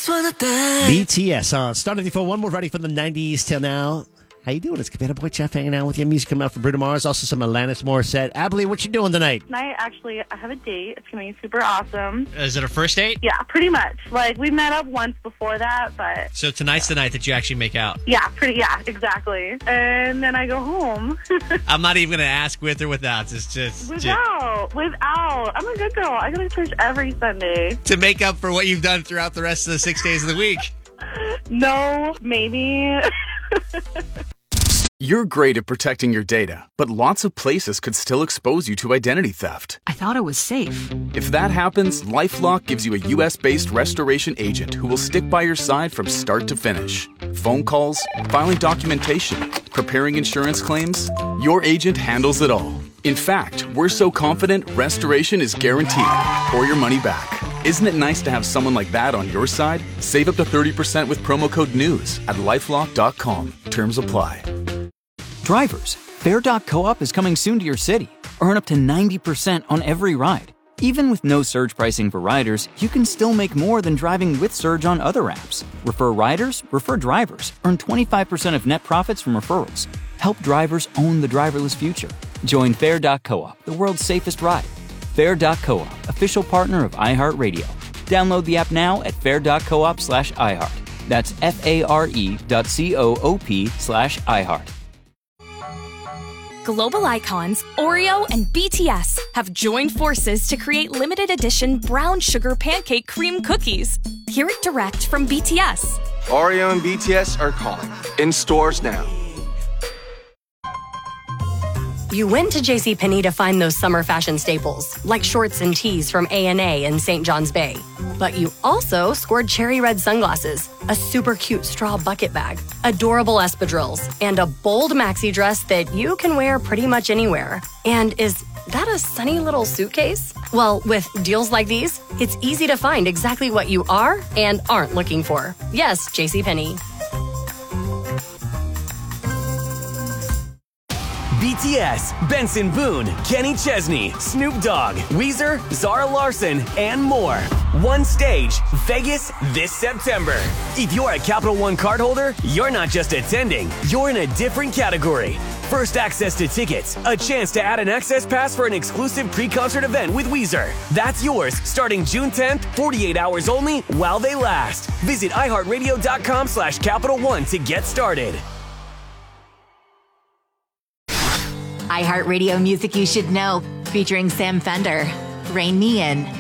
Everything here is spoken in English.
BTS on Star 94, one more ready from the 90s till now. How you doing? It's Cabana Boy Jeff hanging out with you. Music coming out from Bruno Mars, also some Alanis Morissette. Abilene, what you doing tonight? Tonight, actually, I have a date. It's going to be super awesome. Is it a first date? Yeah, pretty much. Like, we met up once before that, but... So tonight's the night that you actually make out? Yeah, exactly. And then I go home. I'm not even going to ask with or without. It's just... Without. I'm a good girl. I go to church every Sunday. To make up for what you've done throughout the rest of the 6 days of the week. No, maybe... You're great at protecting your data, but lots of places could still expose you to identity theft. I thought it was safe. If that happens, LifeLock gives you a U.S.-based restoration agent who will stick by your side from start to finish. Phone calls, filing documentation, preparing insurance claims, your agent handles it all. In fact, we're so confident restoration is guaranteed or your money back. Isn't it nice to have someone like that on your side? Save up to 30% with promo code NEWS at LifeLock.com. Terms apply. Drivers, Fare.coop is coming soon to your city. Earn up to 90% on every ride. Even with no surge pricing for riders, you can still make more than driving with Surge on other apps. Refer riders, refer drivers. Earn 25% of net profits from referrals. Help drivers own the driverless future. Join Fare.coop, the world's safest ride. Fare.coop, official partner of iHeartRadio. Download the app now at fare.coop/iHeart. That's FARE.coop/iHeart. Global icons Oreo and BTS have joined forces to create limited edition brown sugar pancake cream cookies. Hear it direct from BTS. Oreo and BTS are calling. In stores now. You went to JCPenney to find those summer fashion staples, like shorts and tees from A&A and St. John's Bay. But you also scored cherry red sunglasses, a super cute straw bucket bag, adorable espadrilles, and a bold maxi dress that you can wear pretty much anywhere. And is that a sunny little suitcase? Well, with deals like these, it's easy to find exactly what you are and aren't looking for. Yes, JCPenney. BTS, Benson Boone, Kenny Chesney, Snoop Dogg, Weezer, Zara Larsson, and more. One stage, Vegas this September. If you're a Capital One cardholder, you're not just attending, you're in a different category. First access to tickets, a chance to add an access pass for an exclusive pre-concert event with Weezer. That's yours starting June 10th, 48 hours only while they last. Visit iHeartRadio.com/Capital One to get started. iHeartRadio Music You Should Know, featuring Sam Fender, Rain Me In,